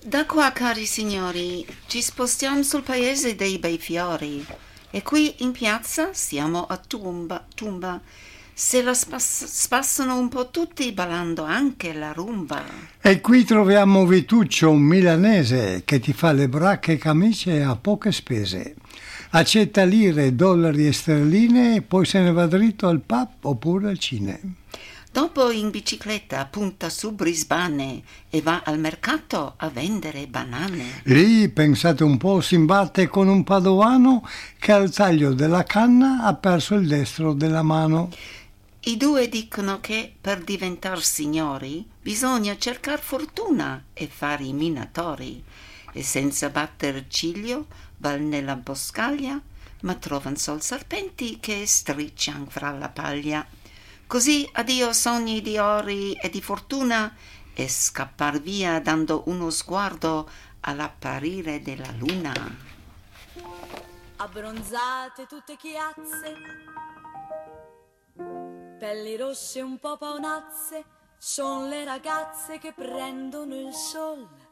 Da qua, cari signori, ci spostiamo sul paese dei bei fiori e qui in piazza siamo a Tumba. Se la spassano un po' tutti ballando anche la rumba. E qui troviamo Vituccio, un milanese, che ti fa le bracche e camicie a poche spese. Accetta lire, dollari e sterline e poi se ne va dritto al pub oppure al cine. Dopo in bicicletta punta su Brisbane e va al mercato a vendere banane. Lì, pensate un po', si imbatte con un padovano che al taglio della canna ha perso il destro della mano. I due dicono che per diventare signori bisogna cercare fortuna e fare i minatori e senza batter ciglio va nella boscaglia ma trovan sol serpenti che striccian fra la paglia. Così addio sogni di ori e di fortuna e scappar via dando uno sguardo all'apparire della luna. Abbronzate tutte chiazze, pelli rosse un po' paonazze, son le ragazze che prendono il sol